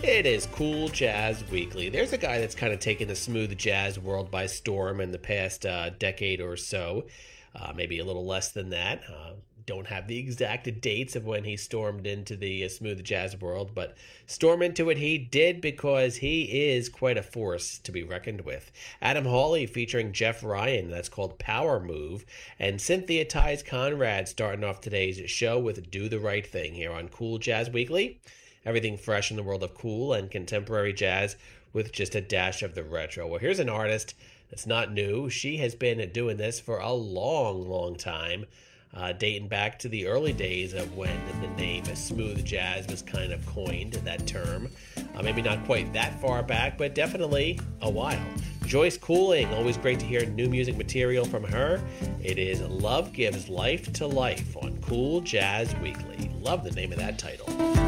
It is Cool Jazz Weekly. There's a guy that's kind of taken the smooth jazz world by storm in the past decade or so, maybe a little less than that. Don't have the exact dates of when he stormed into the smooth jazz world, but storm into it he did because he is quite a force to be reckoned with. Adam Hawley featuring Jeff Ryan, that's called Power Move, and Cynthia Ties Conrad starting off today's show with Do the Right Thing here on Cool Jazz Weekly. Everything fresh in the world of cool and contemporary jazz with just a dash of the retro. Well, here's an artist that's not new. She has been doing this for a long, long time. Dating back to the early days of when the name smooth jazz was kind of coined, that term. Maybe not quite that far back, but definitely a while. Joyce Cooling, always great to hear new music material from her. It is Love Gives Life to Life on Cool Jazz Weekly. Love the name of that title.